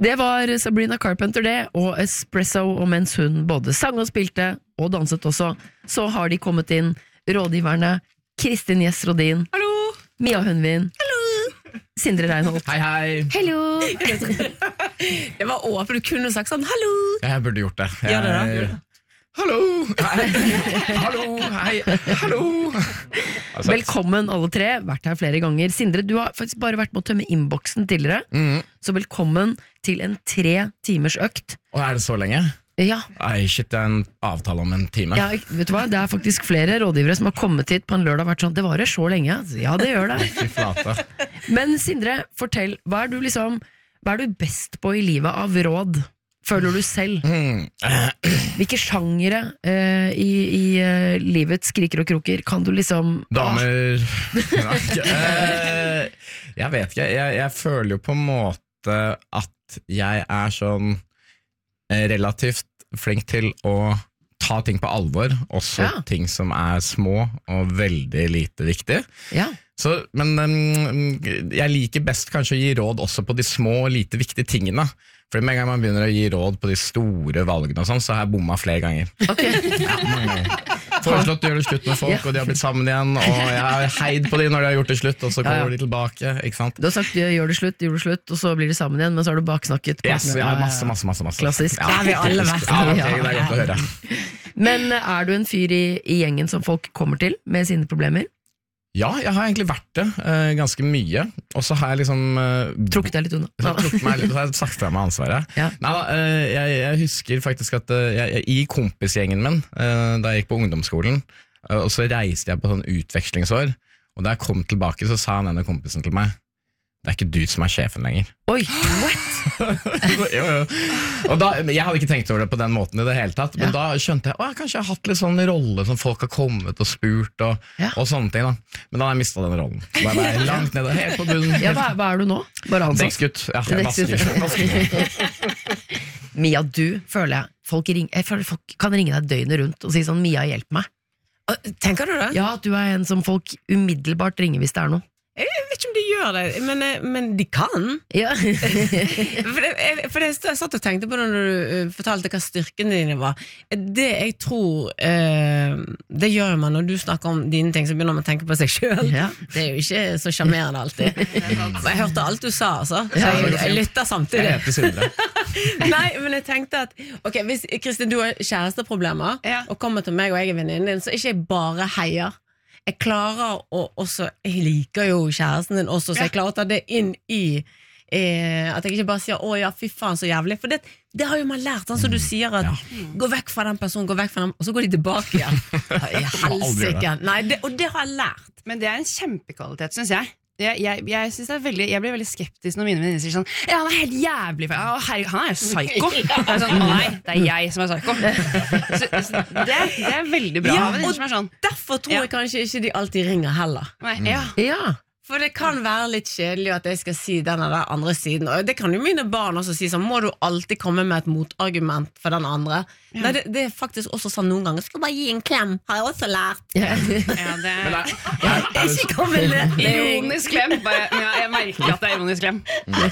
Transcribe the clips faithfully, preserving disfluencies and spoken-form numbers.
Det var Sabrina Carpenter det, og Espresso, og mens hun både sang og spilte, og danset også, så har de kommet inn rådgiverne Kristin Gjess Rodin. Hallo! Mia Hundvin. Hallo! Sindre Reinholdt. Hei, hei. Hallo! Det var åpent, du kunne sagt sånn, hallo! Jeg burde gjort det. Jeg... Gjør det da. Hallo! Hei. Hallo! Hei! Hallo! Altså, Velkommen alle tre, vært her flere ganger. Sindre, du har faktisk bare vært med å tømme innboksen tidligere, mm. så velkommen til en tre timers økt. Og er det så lenge? Ja. Nei, shit, det er en avtale om en time. Ja, vet du hva? Det er faktisk flere rådgivere som har kommet hit på en lørdag og vært sånn, det var det så lenge. Ja, det gjør det. Fy flate. Men Sindre, fortell, hva er du liksom, hva er du best på i livet av råd? Føler du selv? Mm. Hvilke sjangere eh, i, i uh, livets skriker og kroker kan du liksom... Damer... eh, jeg vet ikke, jeg, jeg føler jo på en måte at jeg er sånn eh, relativt flink til å ta ting på alvor, også Ja. ting som er små og veldig lite viktig. Ja. Så, men um, jeg liker best kanskje å gi råd også på de små og lite viktige tingene. For med en gang man begynner å gi råd på de store valgene og sånn, så har jeg bomma flere ganger. Ok. Ja, mange ganger. Foreslått å gjøre det slutt med folk, Ja. og de har blitt sammen igjen, og jeg har heid på de når de har gjort det slutt, og så Ja, kommer ja. de tilbake, ikke sant? Du har sagt gjør det slutt, gjør det slutt, og så blir det sammen igjen, men så har du baksnakket. Yes, partner. ja, masse, masse, masse, masse. Klassisk. Ja, Det har vi alle typisk. vært. Ja, ok, Ja. det er godt å høre. Men eh, er du en fyr i, i gjengen som folk kommer til med sine problemer? Ja, jeg har egentlig vært det eh, ganske mye, og så har jeg liksom eh, Trukket deg litt unna. Så jeg tok meg litt, så har jeg sagt fra meg ansvaret. Ja. Nei da, eh, jeg, jeg husker faktisk at eh, jeg, jeg, i kompisgjengen min, eh, da jeg gikk på ungdomsskolen, eh, og så reiste jeg på sånn utvekslingsår, og da jeg kom tilbake, så sa han ene kompisen til meg, det er ikke du som er sjefen lenger. Oi, what? jo, jo. Og da, jeg hadde ikke tenkt over det på den måten i det hele tatt, men Ja. da skjønte jeg, å, jeg kanskje har hatt litt sånn rolle som folk har kommet og spurt, og, Ja. og sånne ting da. Men da har jeg mistet den rollen. Da var jeg langt nede, helt på bunnen. Ja, hva, hva er du nå? Bare ansatt? Dekksgutt. Ja, jeg vasker. vasker. Mia, du føler jeg, folk, ring, jeg føler folk kan ringe deg døgnet rundt og si sånn, Mia, hjelp meg. Tenker du det? Ja, du er en som folk umiddelbart ringer hvis det er noe. Jeg vet ikke om de gjør det, men, men de kan. Ja. For det, jeg, for det jeg satt og tenkte på det når du uh, fortalte hva styrkene dine var. Det jeg tror uh, det gjør man når du snakker om dine ting, så begynner man å tenke på seg selv. Ja. Det er jo ikke så charmerende alltid. Jeg hørte alt du sa, altså. Så Ja, jeg, det jeg lytter Jeg samtidig. heter Sindre. Nei, men jeg tenkte at ok, hvis Kristin, du har kjæresteproblemer Ja. og kommer til meg og jeg er venninnen din, så ikke jeg bare heier. Jeg klarer å også, jeg liker jo kjæresten din også, så jeg klarer å ta det inn i eh, at jeg ikke bare sier, å ja, fy faen så jævlig, for det, det har jo man lært, sånn som du sier at, gå vekk fra den personen, gå vekk fra den, og så går de tilbake igjen. I helsike. Nei, det, og det har jeg lært. Men det er en kjempekvalitet, synes jeg. Jeg, jeg, jeg, synes det er veldig, jeg blir veldig skeptisk når mine venninner sier sånn, ja, han er helt jævlig, å, herregud, han er jo psyko. Det er sånn, å nei, det er jeg som er psyko. Så, så det, det er veldig bra. Ja, venninner og som er sånn. derfor tror Ja. jeg kanskje ikke de alltid ringer heller. Nei, ja. Ja. For det kan være litt kjedelig at jeg skal si den eller den andre siden, og det kan jo mine barn også si, sånn, må du alltid komme med et motargument for den andre? Ja. Nei, det, det er faktisk også sånn noen ganger, skal bare gi en klem, har jeg også lært. Ja. Ja, det Men er er, er, er, det Ikke kom med det. ironisk klem. Bare, men jeg, jeg merker at det er ironisk klem.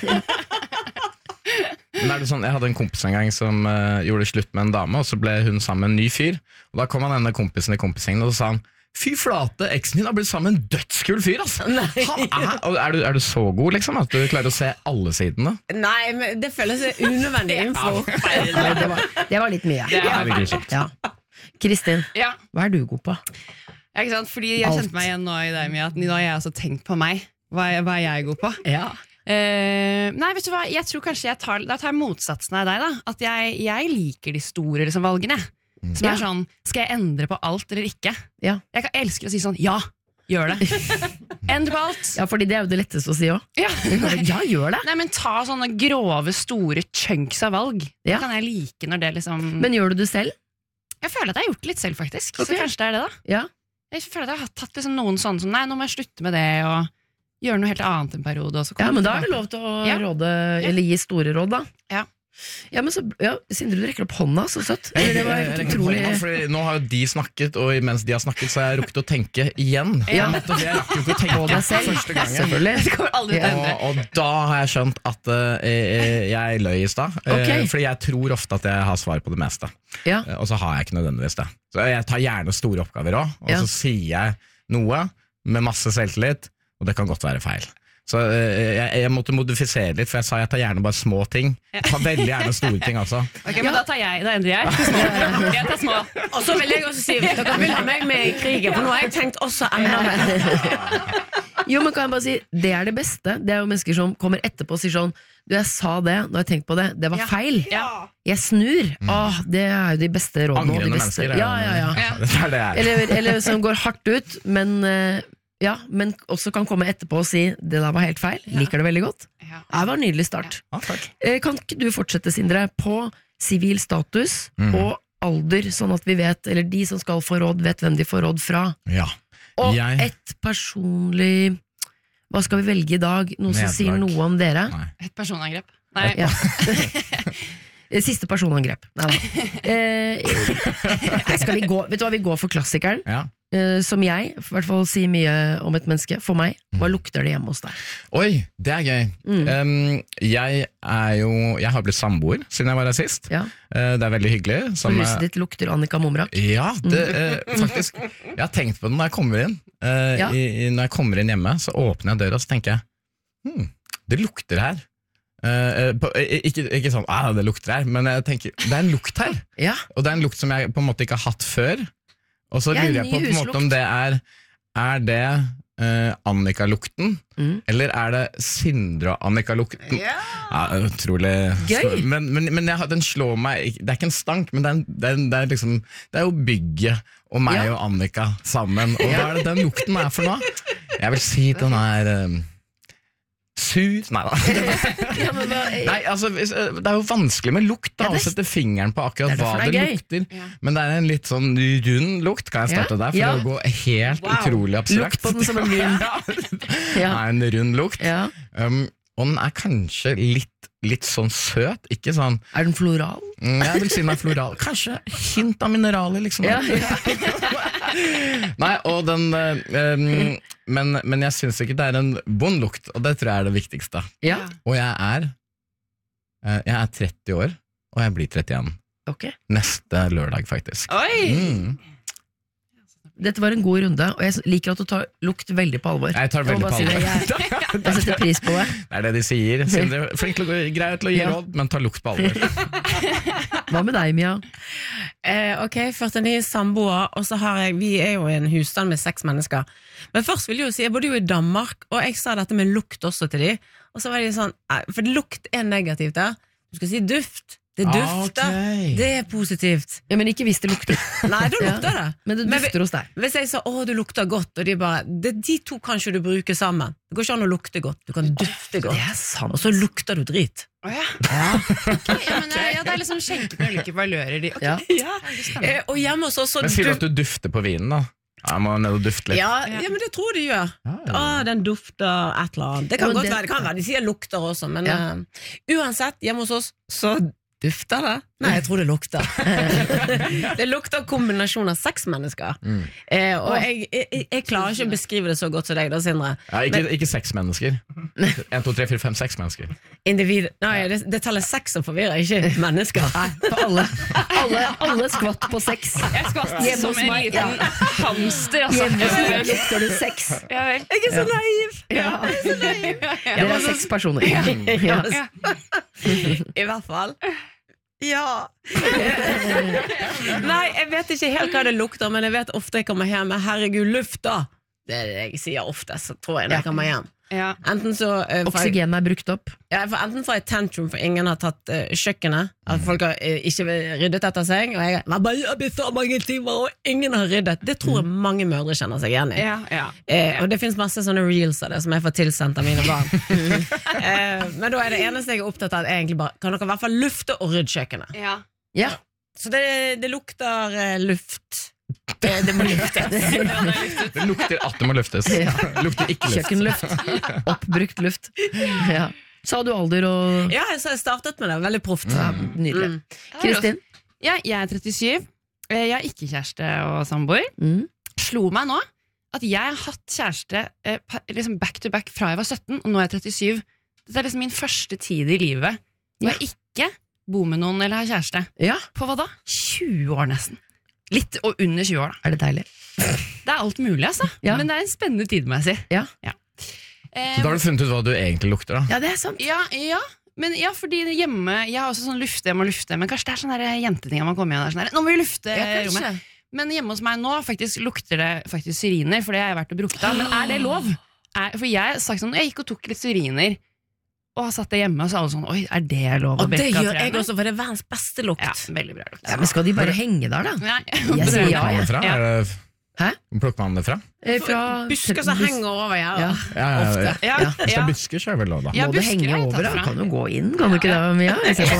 Men er det sånn, jeg hadde en kompis en gang som uh, gjorde slutt med en dame, og så ble hun sammen med en ny fyr. Og da kom han denne kompisen i kompisgjengen, og så sa han, fy flate, eksen din har blitt sammen med en dødskul fyr, altså. Han er, og er, du, er du så god, liksom, at du klarer å se alle sidene? Nei, men det føles unødvendig info. Nei, det, var, det var litt mye. Det er Herregud, shit. Ja. Kristin, Ja, hva er du god på? ja, ikke sant? Fordi jeg Alt. kjente meg igjen nå i deg, Mia, at nå har jeg også tenkt på meg. Hva, er- hva er jeg god på? Ja. Eh, nei, vet du hva, jeg tror kanskje jeg tar, da tar jeg motsatsen av deg da. At jeg, jeg liker de store liksom, valgene. Som Ja. er sånn, skal jeg endre på alt eller ikke? Ja. Jeg kan elsker å si sånn, ja, gjør det. Endre på alt. Ja, fordi det er jo det letteste å si også. Ja. Ja, gjør det. Nei, men ta sånne grove, store chunks av valg. Ja. Det kan jeg like når det liksom... Men gjør du det selv? jeg føler at jeg har gjort det litt selv faktisk. Ok. Så kanskje det er det da. Ja. Jeg føler at jeg har tatt liksom noen sånne som, nei, nå må jeg slutte med det, og gjøre noe helt annet en periode. Og så Ja, kommer men jeg da er det tilbake. lov til å Ja. råde, eller gi store råd da. Ja. Ja, men så, ja, Sindre, du rekker opp hånda, så søtt. Jeg, Det var jeg, helt jeg, utrolig. hånda, fordi nå har jo de snakket, og mens de har snakket, så har jeg rukket å tenke igjen. Ja. Nettopp, jeg rakk jo ikke å tenke På deg selv, første gangen. selvfølgelig. Det kommer aldri til å endre. Og, og da har jeg skjønt at eh, jeg løy i stad. eh, Ok. Fordi jeg tror ofte at jeg har svar på det meste. Ja. Eh, Og så har jeg ikke nødvendigvis det. Så jeg tar gjerne store oppgaver òg, og Ja. så sier jeg noe med masse selvtillit, og det kan godt være feil. Så eh, jeg, jeg måtte modifisere litt, for jeg sa jeg tar gjerne bare små ting. Jeg tar veldig gjerne store ting også. Ok, men da tar jeg, da endrer jeg. til små. Jeg tar små. Og så vil jeg også si, dere vil ha meg med i krigen, for nå har jeg tenkt også enda mer. Jo, men kan jeg bare si, det er det beste. Det er jo mennesker som kommer etterpå og sier sånn, du, jeg sa det, når jeg tenkte på det, det var Ja. feil. Ja. Jeg snur. Åh, det er jo de beste rådene. og de Angrende beste. mennesker. er- Ja, ja, ja. Ja. Det er det jeg er. Eller, eller som går hardt ut, men, eh, ja, men også kan komme etterpå og si, det der var helt feil. Liker det veldig godt. Ja. Det var en nydelig start. Ja, takk. Eh, Kan ikke du fortsette, Sindre, på sivil status Mhm. og alder, sånn at vi vet, eller de som skal få råd, vet hvem de får råd fra. Ja. Og Jeg- et personlig, hva skal vi velge i dag? Noe som Nedlag. sier noe om dere? Nei. Et personangrep. Nei, Ja. Siste personangrep. Nei, da. Eh, nei, skal vi gå, vet du hva, vi går for klassikeren, Ja. eh, som jeg, i hvert fall sier mye om et menneske. For meg, hva lukter det hjemme hos deg? Oi, det er gøy. Mm. Um, jeg er jo Jeg har blitt samboer siden jeg var her sist. Ja. Uh, det er veldig hyggelig. For Som, huset ditt lukter Annika Momrak. ja, det uh, faktisk Jeg har tenkt på det når jeg kommer inn. Uh, Ja. i, i, når jeg kommer inn hjemme, så åpner jeg døra og så tenker jeg hm, det lukter her. Uh, uh, på, uh, ikke, ikke sånn ah, det lukter her, men jeg tenker det er en lukt her. Ja. Og det er en lukt som jeg på en måte ikke har hatt før. Og så Det er en lurer jeg ny på, på en måte om det er Er det uh, Annika-lukten, Mm. eller er det Sindre og Annika-lukten? Ja, utrolig Gøy. Men, men, men jeg, har- den slår meg ikke- Det er ikke en stank, men det er, en- det er, en- det er, liksom, det er jo bygget og meg Ja. og Annika sammen. Og hva er det den lukten er for noe? Jeg vil si den er um, sur Nei da. Ja, men hva, Nei, altså, hvis- det er jo vanskelig med lukt da, Ja, det- å sette fingeren på akkurat Det er hva derfor det, det er gøy. lukter. Ja. Men det er en litt sånn rund lukt. Kan jeg starte Ja. der? For Ja. det går helt Wow. utrolig abstrakt. Lukt på den som en lyn. Det Ja. er en rund lukt. Ja. Um, og den er kanskje litt, litt sånn søt. Ikke sånn Er den floral? mm, Jeg vil si den er floral. Kanskje hint av mineraler, liksom. Ja. Nei, og den eh, um, men, men jeg syns ikke det er en vond lukt, og det tror jeg er det viktigste. Ja. Og jeg er eh, Jeg er tretti år, og jeg blir trettien Ok. neste lørdag, faktisk. Oi! Mm. Dette var en god runde, og jeg liker at du tar lukt veldig på alvor. Jeg tar det Jeg må veldig på bare si det, alvor. Jeg setter pris på det. Det er det de sier. Sindre er flink til å, gå- grei til å gi Ja. råd, men ta lukt på alvor. Hva med deg, Mia? Eh, ok, førtini samboer, og så har jeg, vi er jo en husstand med seks mennesker. Men først vil jeg jo si, jeg bodde jo i Danmark, og jeg sa dette med lukt også til de, og så var de sånn, eh, for lukt er negativt der. Du skal si duft. Det dufter. Ok. Det er positivt. Ja, men ikke hvis det lukter. Nei, da Ja. lukter det. Men det Men dufter hos deg. Hvis jeg sa, å, du lukter godt, og de bare, det, de to kan ikke du bruke sammen. Det går ikke an å lukte godt, du kan dufte godt. Det er sant. Og så lukter du drit. Å ja. Ok, ja, men, eh, ja, det er liksom skjenket med ulike valører. De. Ok. Ja. Eh, og hjemme hos oss så Men sier du duf- at du dufter på vinen, da? Ja, jeg må ned og dufte litt. ja, ja, men det tror jeg de gjør. Ja, ja. Ah, den dufter et eller annet. Det kan Ja, men godt det- være, det kan være. De sier lukter også, men Ja. eh, uansett, hjemme hos oss så dufter det. Nei, jeg tror det lukter. Det lukter kombinasjon av seks mennesker. Mm. Eh, og jeg, jeg, jeg klarer ikke å beskrive det så godt som deg, da, Sindre. Ja, ikke, ikke seks mennesker. En, to, tre, fire, fem, seks mennesker. Individ. Nei, det, det tallet seks som forvirrer, ikke mennesker. Nei, for alle. Alle, alle skvatt på sex. Jeg skvatt Hjemme som hos en meg, liten hamster, altså. Hjemme hos meg lukter det sex. Ja vel. Jeg er så naiv! Ja. Ja. Dere er seks personer. Ja. Ja. I hvert fall. Ja. Nei, jeg vet ikke helt hva det lukter, men jeg vet ofte jeg kommer hjem med herregud, lufta. Det er det jeg sier oftest, så tror jeg når jeg kommer hjem. Ja. Enten så eh, får jeg, Oksygenet er brukt opp. ja, for enten får jeg tantrum for ingen har tatt eh, kjøkkenet, at folk har eh, ikke ryddet etter seg, og jeg har bare jobbet så mange timer, og ingen har ryddet. Det tror jeg mange mødre kjenner seg igjen i. Ja, ja. Eh, og det finnes masse sånne reels av det som jeg får tilsendt av mine barn. eh, men da er det eneste jeg er opptatt av, er egentlig bare, kan dere i hvert fall lufte og rydde kjøkkenet? Ja. Ja. Så det, det lukter eh, luft. Det, det må luftes. Det lukter at det må luftes. Ja. Lukter ikke luft. Kjøkkenluft. Oppbrukt luft. Ja. Sa du alder og Ja, jeg, så jeg startet med det, veldig proft. ja, Nydelig. Mm. Kristin? Ja, jeg er trettisyv. Eh, Jeg er ikke kjæreste og samboer. Mm. Slo meg nå at jeg har hatt kjæreste eh, pa- liksom back to back fra jeg var sytten, og nå er jeg trettisju. Dette er liksom min første tid i livet hvor Ja. jeg ikke bor med noen eller har kjæreste. Ja, På hva da? tjue år nesten. Litt og under tjue år, da. er det deilig? Det er alt mulig, altså. Ja. Men det er en spennende tid, må jeg si. Ja. Eh, Så da har du funnet ut hva du egentlig lukter, da. Ja, det er sant. Ja, ja. Men ja, fordi hjemme Jeg har også sånn lufte hjemme og lufte, men kanskje det er sånne der jenteting man kommer igjen og er sånn der, nå må vi lufte Ja, rommet. kanskje. Men hjemme hos meg nå faktisk lukter det faktisk syriner, for det har jeg vært og brukt av. Men er det lov? Er, for jeg har sagt sånn, jeg gikk og tok litt syriner, og har satt det hjemme, og så alle sånn, oi, er det lov å Og det brekke av gjør jeg trærne? også, for det er verdens beste lukt. Ja, veldig bra lukt. Ja, men skal de bare henge der, da? Nei, Jeg sier ja, Plukker man jeg. det fra? Ja. Er det, Hæ? hvor plukker man det fra? Eh, Fra Busker som bus- henger over, ja. Ja. Ja, ja, ja. ja, Ja. Hvis det ja. er busker, så er det vel lov, da. Ja, Må det busker henge har jeg over, tatt da? fra. Kan du gå inn? Kan du ikke det, Mia? Jeg ser på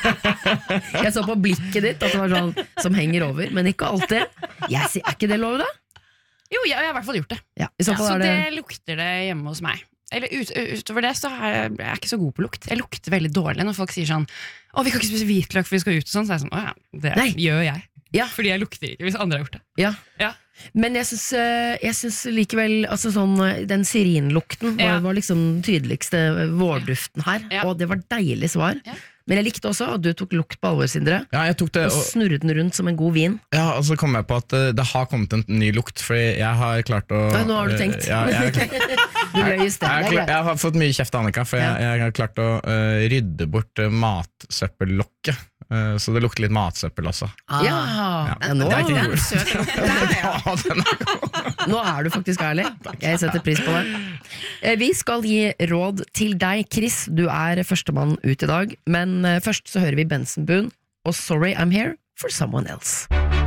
deg. Jeg så på blikket ditt at det var sånn som henger over, men ikke alltid. Jeg sier, er ikke det lov, da? Jo, jeg, jeg har i hvert fall gjort det. Ja, i så Så fall er det det lukter det hjemme hos meg. Eller ut, utover det så er jeg, jeg er ikke så god på lukt. Jeg lukter veldig dårlig når folk sier sånn å, vi kan ikke spise hvitløk for vi skal ut og sånn. Så er jeg sånn, å ja, det Nei. gjør jeg. Ja. Fordi jeg lukter ikke hvis andre har gjort det. Ja. Ja. Men jeg syns, eh, jeg syns likevel altså sånn, eh, den syrinlukten var, Ja. var liksom den tydeligste vårduften her, Ja. og det var deilig svar. Ja. Men jeg likte også at du tok lukt på alvor, Sindre, Ja, jeg tok det, og og, snurret den rundt som en god vin. ja, og så kom jeg på at eh, det har kommet en ny lukt, fordi jeg har klart å Ja, nå har du tenkt. Ja, jeg, har klart- Du løy i sted, jeg, har det er klart- greit. jeg har fått mye kjeft av Annika, for jeg, jeg har klart å eh, rydde bort uh, matsøppellokket. Eh, så det lukter litt matsøppel også. Ah. Ja, ja, nå, Det er ikke Den god. søte lukten der, ja. Ja, den er god. nå er du faktisk ærlig. Jeg setter pris på det. Eh, Vi skal gi råd til deg, Chris. Du er førstemann ut i dag. Men eh, først så hører vi Benson Boone og Sorry I'm Here for Someone Else.